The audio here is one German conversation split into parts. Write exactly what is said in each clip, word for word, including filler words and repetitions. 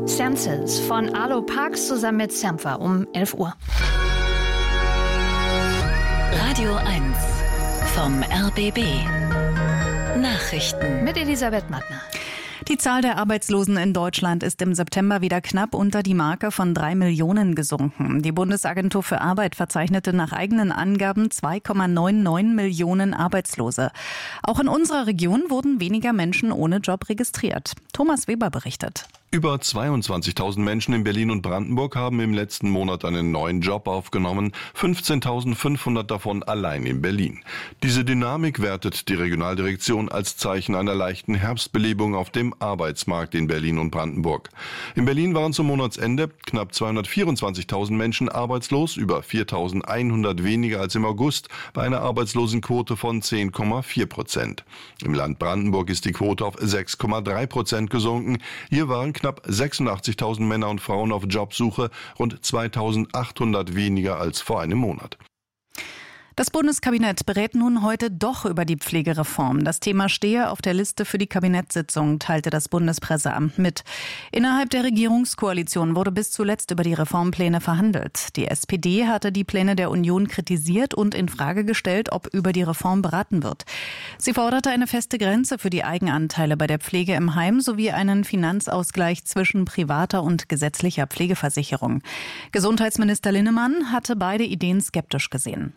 Senses von Arlo Parks zusammen mit Sampha um elf Uhr. Radio eins vom R B B. Nachrichten mit Elisabeth Mattner. Die Zahl der Arbeitslosen in Deutschland ist im September wieder knapp unter die Marke von drei Millionen gesunken. Die Bundesagentur für Arbeit verzeichnete nach eigenen Angaben zwei Komma neunundneunzig Millionen Arbeitslose. Auch in unserer Region wurden weniger Menschen ohne Job registriert. Thomas Weber berichtet. Über zweiundzwanzigtausend Menschen in Berlin und Brandenburg haben im letzten Monat einen neuen Job aufgenommen, fünfzehntausendfünfhundert davon allein in Berlin. Diese Dynamik wertet die Regionaldirektion als Zeichen einer leichten Herbstbelebung auf dem Arbeitsmarkt in Berlin und Brandenburg. In Berlin waren zum Monatsende knapp zweihundertvierundzwanzigtausend Menschen arbeitslos, über viertausendeinhundert weniger als im August, bei einer Arbeitslosenquote von zehn Komma vier Prozent. Im Land Brandenburg ist die Quote auf sechs Komma drei Prozent gesunken. Hier waren knapp sechsundachtzigtausend Männer und Frauen auf Jobsuche, rund zweitausendachthundert weniger als vor einem Monat. Das Bundeskabinett berät nun heute doch über die Pflegereform. Das Thema stehe auf der Liste für die Kabinettssitzung, teilte das Bundespresseamt mit. Innerhalb der Regierungskoalition wurde bis zuletzt über die Reformpläne verhandelt. Die S P D hatte die Pläne der Union kritisiert und in Frage gestellt, ob über die Reform beraten wird. Sie forderte eine feste Grenze für die Eigenanteile bei der Pflege im Heim sowie einen Finanzausgleich zwischen privater und gesetzlicher Pflegeversicherung. Gesundheitsminister Linnemann hatte beide Ideen skeptisch gesehen.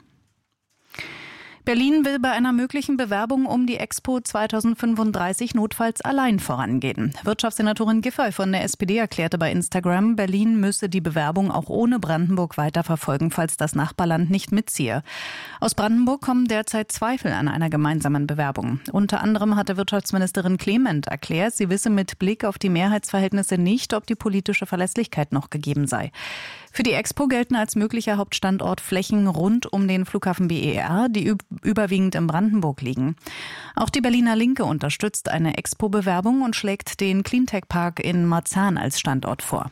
Berlin will bei einer möglichen Bewerbung um die Expo zweitausendfünfunddreißig notfalls allein vorangehen. Wirtschaftssenatorin Giffey von der S P D erklärte bei Instagram, Berlin müsse die Bewerbung auch ohne Brandenburg weiterverfolgen, falls das Nachbarland nicht mitziehe. Aus Brandenburg kommen derzeit Zweifel an einer gemeinsamen Bewerbung. Unter anderem hatte Wirtschaftsministerin Clement erklärt, sie wisse mit Blick auf die Mehrheitsverhältnisse nicht, ob die politische Verlässlichkeit noch gegeben sei. Für die Expo gelten als möglicher Hauptstandort Flächen rund um den Flughafen B E R, die überwiegend in Brandenburg liegen. Auch die Berliner Linke unterstützt eine Expo-Bewerbung und schlägt den Cleantech-Park in Marzahn als Standort vor.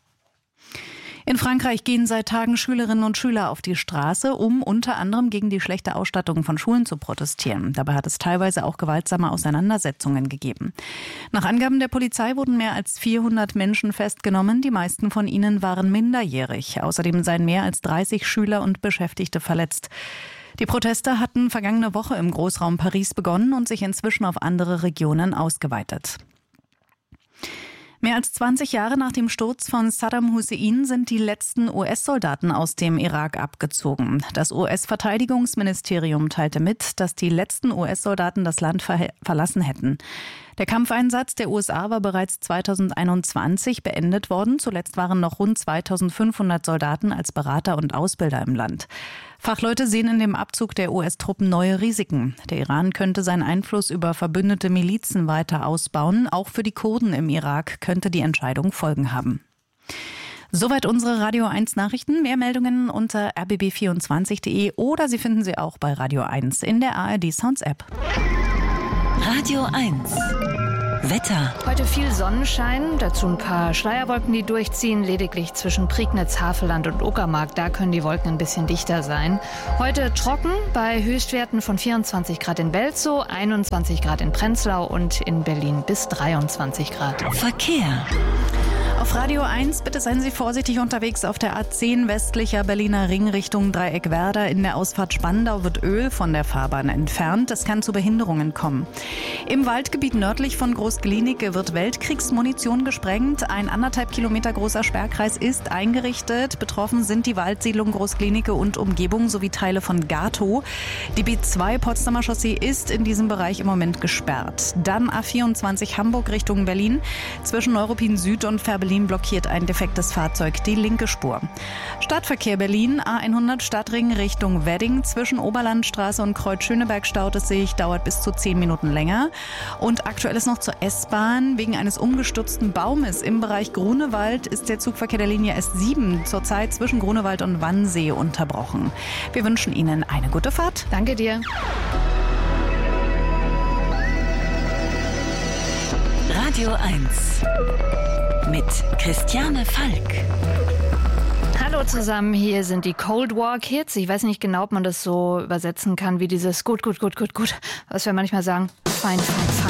In Frankreich gehen seit Tagen Schülerinnen und Schüler auf die Straße, um unter anderem gegen die schlechte Ausstattung von Schulen zu protestieren. Dabei hat es teilweise auch gewaltsame Auseinandersetzungen gegeben. Nach Angaben der Polizei wurden mehr als vierhundert Menschen festgenommen. Die meisten von ihnen waren minderjährig. Außerdem seien mehr als dreißig Schüler und Beschäftigte verletzt. Die Proteste hatten vergangene Woche im Großraum Paris begonnen und sich inzwischen auf andere Regionen ausgeweitet. Mehr als zwanzig Jahre nach dem Sturz von Saddam Hussein sind die letzten U S-Soldaten aus dem Irak abgezogen. Das U S-Verteidigungsministerium teilte mit, dass die letzten U S-Soldaten das Land ver- verlassen hätten. Der Kampfeinsatz der U S A war bereits zweitausendeinundzwanzig beendet worden. Zuletzt waren noch rund zweitausendfünfhundert Soldaten als Berater und Ausbilder im Land. Fachleute sehen in dem Abzug der U S-Truppen neue Risiken. Der Iran könnte seinen Einfluss über verbündete Milizen weiter ausbauen. Auch für die Kurden im Irak könnte die Entscheidung Folgen haben. Soweit unsere Radio eins Nachrichten. Mehr Meldungen unter r b b vierundzwanzig punkt d e oder Sie finden sie auch bei Radio eins in der A R D Sounds App. Radio eins Wetter. Heute viel Sonnenschein, dazu ein paar Schleierwolken, die durchziehen. Lediglich zwischen Prignitz, Havelland und Uckermark, da können die Wolken ein bisschen dichter sein. Heute trocken bei Höchstwerten von vierundzwanzig Grad in Belzow, einundzwanzig Grad in Prenzlau und in Berlin bis dreiundzwanzig Grad. Verkehr. Auf Radio eins, bitte seien Sie vorsichtig unterwegs auf der A zehn westlicher Berliner Ring Richtung Dreieckwerder. In der Ausfahrt Spandau wird Öl von der Fahrbahn entfernt. Es kann zu Behinderungen kommen. Im Waldgebiet nördlich von Groß-Glienicke wird Weltkriegsmunition gesprengt. Ein anderthalb Kilometer großer Sperrkreis ist eingerichtet. Betroffen sind die Waldsiedlung Groß-Glienicke und Umgebung sowie Teile von Gatow. Die B zwei Potsdamer Chaussee ist in diesem Bereich im Moment gesperrt. Dann A vierundzwanzig Hamburg Richtung Berlin. Zwischen Neuruppin Süd und Fährberlin blockiert ein defektes Fahrzeug die linke Spur. Stadtverkehr Berlin, A hundert Stadtring Richtung Wedding. Zwischen Oberlandstraße und Kreuz-Schöneberg staut es sich, dauert bis zu zehn Minuten länger. Und aktuell ist noch zur S-Bahn. Wegen eines umgestürzten Baumes im Bereich Grunewald ist der Zugverkehr der Linie S sieben zurzeit zwischen Grunewald und Wannsee unterbrochen. Wir wünschen Ihnen eine gute Fahrt. Danke dir. Radio eins mit Christiane Falk. Hallo zusammen, hier sind die Cold War Kids. Ich weiß nicht genau, ob man das so übersetzen kann wie dieses gut, gut, gut, gut, gut, was wir manchmal sagen, fein, fein, fein.